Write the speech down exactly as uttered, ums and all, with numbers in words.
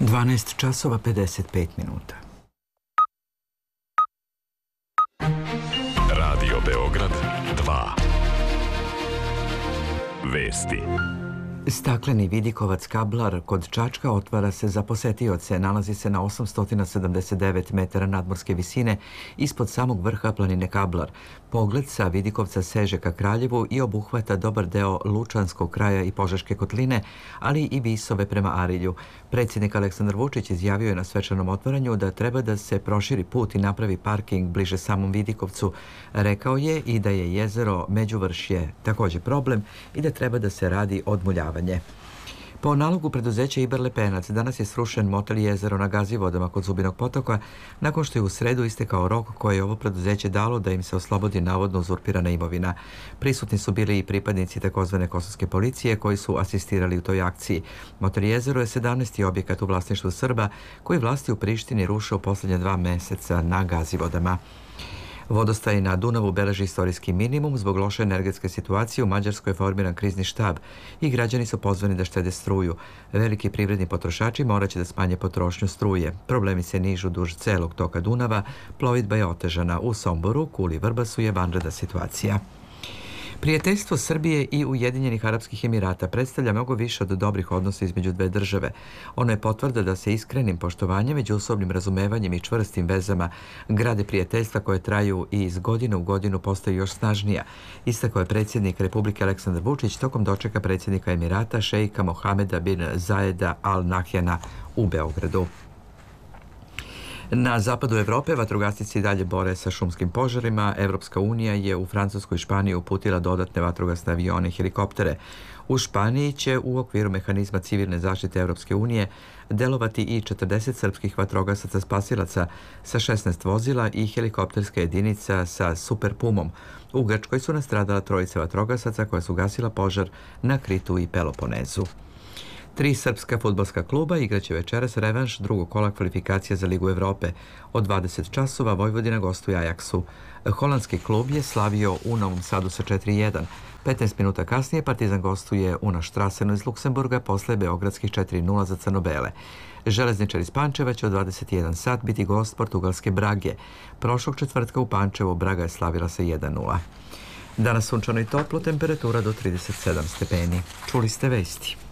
dvanaest časova pedeset pet minuta. Radio Beograd dva. Vesti. Stakleni vidikovac Kablar kod Čačka otvara se za posetioce. Nalazi se na osamsto sedamdeset devet metara nadmorske visine ispod samog vrha planine Kablar. Pogled sa vidikovca seže ka Kraljevu i obuhvata dobar deo Lučanskog kraja i Požeške kotline, ali i Visove prema Arilju. Predsjednik Aleksandar Vučić izjavio je na svečanom otvaranju da treba da se proširi put i napravi parking bliže samom Vidikovcu. Rekao je i da je jezero Međuvršje također problem i da treba da se radi odmuljavanje. Po nalogu preduzeća Iber Lepenac danas je srušen motel Jezero na Gazivodama kod Zubinog potoka nakon što je u sredu istekao rok koje je ovo preduzeće dalo da im se oslobodi navodno uzurpirana imovina. Prisutni su bili i pripadnici takozvane kosovske policije koji su asistirali u toj akciji. Motel Jezero je sedamnaesti objekat u vlasništvu Srba koji vlasti u Prištini ruše u posljednje dva meseca na Gazivodama. Vodostaj na Dunavu beleži istorijski minimum. Zbog loše energetske situacije u Mađarskoj je formiran krizni štab i građani su pozvani da štede struju. Veliki privredni potrošači morat će da smanje potrošnju struje. Problemi se nižu duž celog toka Dunava, plovidba je otežana. U Somboru, Kuli i Vrbasu je vanredna situacija. Prijateljstvo Srbije i Ujedinjenih Arapskih Emirata predstavlja mnogo više od dobrih odnosa između dve države. Ono je potvrda da se iskrenim poštovanjem, međusobnim razumevanjem i čvrstim vezama grade prijateljstva koje traju i iz godine u godinu postaju još snažnija. Istakao je predsjednik Republike Aleksandar Vučić tokom dočeka predsjednika Emirata šejka Mohameda bin Zajeda Al Nahyana u Beogradu. Na zapadu Evrope vatrogasci dalje bore sa šumskim požarima. Evropska unija je u Francusku i Španiji uputila dodatne vatrogasne avione i helikoptere. U Španiji će u okviru mehanizma civilne zaštite Evropske unije delovati i četrdeset srpskih vatrogasaca spasilaca sa šesnaest vozila i helikopterska jedinica sa Super Pumom. U Grčkoj su nastradala trojica vatrogasaca koja su gasila požar na Kritu i Peloponezu. Tri srpska fudbalska kluba igraće večeras revanš drugog kola kvalifikacija za Ligu Evrope. Od dvadeset časova Vojvodina gostuje Ajaksu. Holandski klub je slavio u Novom Sadu sa četiri jedan. petnaest minuta kasnije Partizan gostuje u Naštrasenu iz Luksemburga posle beogradskih četiri nula za crno-bele. Železničar iz Pančeva će od dvadeset jedan sat biti gost portugalske Brage. Prošlog četvrtka u Pančevu Braga je slavila sa jedan nula. Danas sunčano i toplo, temperatura do trideset sedam stepeni. Čuli ste vesti.